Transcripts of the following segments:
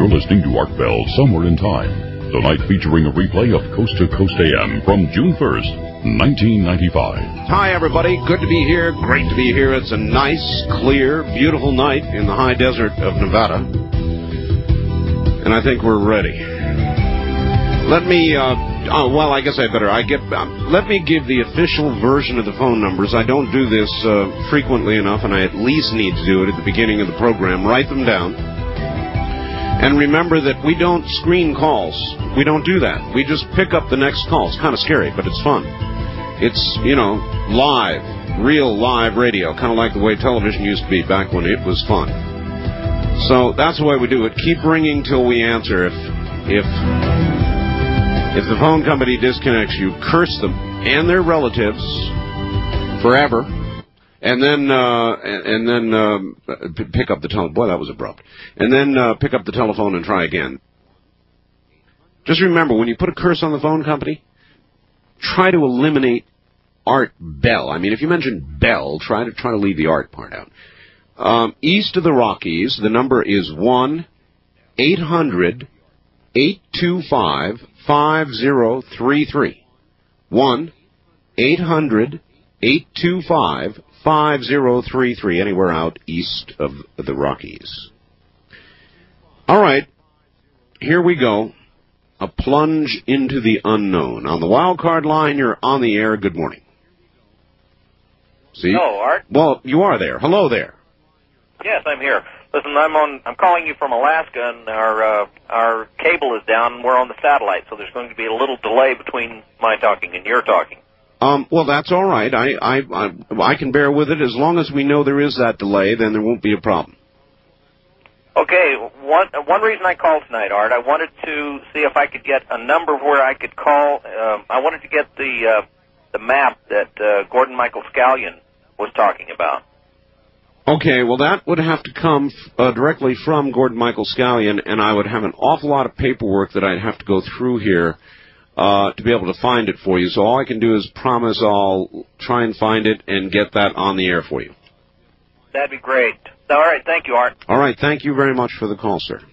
You're listening to Art Bell Somewhere in Time, tonight featuring a replay of Coast to Coast AM from June 1st, 1995. Hi, everybody. Good to be here. Great to be here. It's a nice, clear, beautiful night in the high desert of Nevada. And I think we're ready. Let me, I guess I better. Let me give the official version of the phone numbers. I don't do this frequently enough, and I at least need to do it at the beginning of the program. Write them down. And remember that we don't screen calls. We don't do that. We just pick up the next call. It's kind of scary, but it's fun. It's, live, real live radio, kind of like the way television used to be back when it was fun. So that's the way we do it. Keep ringing till we answer. If the phone company disconnects you, curse them and their relatives forever, and then pick up the telephone. Boy, that was abrupt. And then pick up the telephone and try again. Just remember, when you put a curse on the phone company, try to eliminate Art Bell. I mean, if you mention Bell, try to leave the Art part out. East of the Rockies, the number is 1-800-825-5033. 1-800-825-5033, anywhere out east of the Rockies. All right, here we go. A plunge into the unknown. On the wild card line, you're on the air. Good morning. See? Hello, Art. Well, you are there. Hello there. Yes, I'm here. Listen, I'm calling you from Alaska, and our cable is down, and we're on the satellite, so there's going to be a little delay between my talking and your talking. Well, that's all right. I can bear with it. As long as we know there is that delay, then there won't be a problem. Okay, one reason I called tonight, Art, I wanted to see if I could get a number where I could call. I wanted to get the map that Gordon Michael Scallion was talking about. Okay, well, that would have to come directly from Gordon Michael Scallion, and I would have an awful lot of paperwork that I'd have to go through here to be able to find it for you. So all I can do is promise I'll try and find it and get that on the air for you. That'd be great. All right, thank you, Art. All right, thank you very much for the call, sir.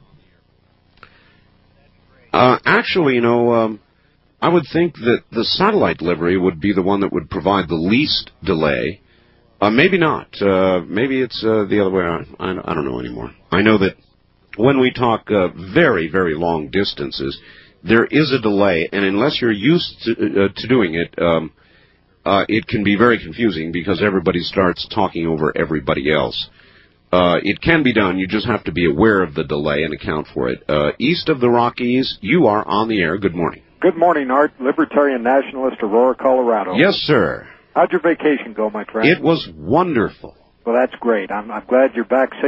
Actually, I would think that the satellite delivery would be the one that would provide the least delay. Maybe not. Maybe it's the other way around. I don't know anymore. I know that when we talk very, very long distances, there is a delay, and unless you're used to doing it, it can be very confusing because everybody starts talking over everybody else. It can be done. You just have to be aware of the delay and account for it. East of the Rockies, you are on the air. Good morning. Good morning, Art. Libertarian Nationalist, Aurora, Colorado. Yes, sir. How'd your vacation go, my friend? It was wonderful. Well, that's great. I'm glad you're back safe.